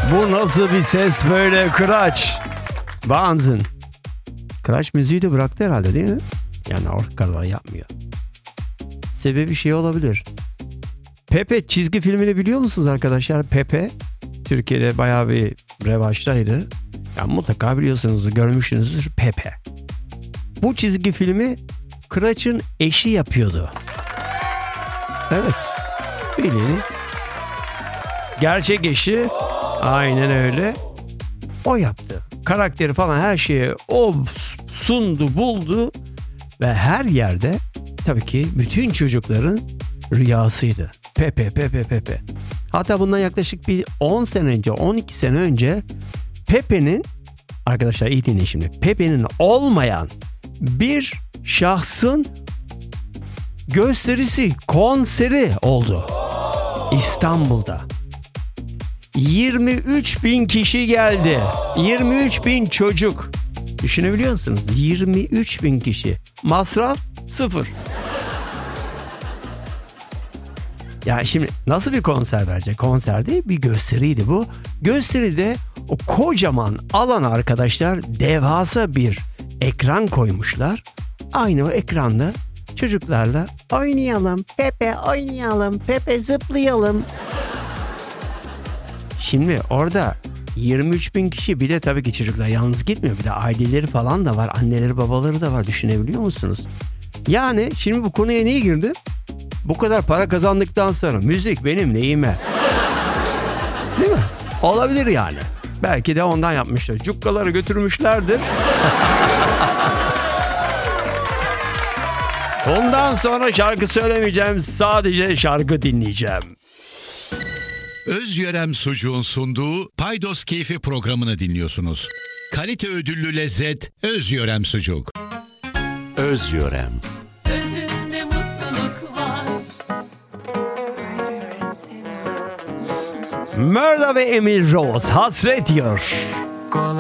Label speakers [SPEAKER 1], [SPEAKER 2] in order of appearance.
[SPEAKER 1] Bu nasıl bir ses böyle Kıraç? Wahnsinn. Kıraç müziği de bıraktı herhalde değil mi? Yani orkalar yapmıyor. Sebebi şey olabilir. Pepe çizgi filmini biliyor musunuz arkadaşlar? Pepe Türkiye'de bayağı bir revaçtaydı. Yani mutlaka biliyorsunuz, görmüşsünüzdür Pepe. Bu çizgi filmi Kıraç'ın eşi yapıyordu. Evet. Bildiğiniz gerçek eşi. Aynen öyle. O yaptı. Karakteri falan her şeyi o sundu, buldu ve her yerde tabii ki bütün çocukların rüyasıydı. Pepe, Pepe, Pepe. Hatta bundan yaklaşık bir 10 sene önce, 12 sene önce Pepe'nin, arkadaşlar iyi dinleyin şimdi, Pepe'nin olmayan bir şahsın gösterisi, konseri oldu İstanbul'da. 23 bin kişi geldi. 23 bin çocuk. Düşünebiliyor musunuz? 23 bin kişi. Masraf 0. Yani şimdi nasıl bir konser verecek? Konser değil, bir gösteriydi bu. Gösteride o kocaman alan arkadaşlar, devasa bir ekran koymuşlar. Aynı o ekranda çocuklarla oynayalım, Pepe oynayalım, Pepe zıplayalım. Şimdi orada 23 bin kişi, bir de tabii ki çocuklar yalnız gitmiyor. Bir de aileleri falan da var. Anneleri babaları da var. Düşünebiliyor musunuz? Yani şimdi bu konuya niye girdim? Bu kadar para kazandıktan sonra müzik benim neyime? Değil mi? Olabilir yani. Belki de ondan yapmışlar. Cukkaları götürmüşlerdir. Ondan sonra şarkı söylemeyeceğim. Sadece şarkı dinleyeceğim.
[SPEAKER 2] Özyörem Sucuğun sunduğu Paydos Keyfi programını dinliyorsunuz. Kalite ödüllü lezzet Özyörem Sucuk.
[SPEAKER 3] Özyörem.
[SPEAKER 4] Özünde mutluluk var.
[SPEAKER 1] Murda ve Emil Rose hasret diyor.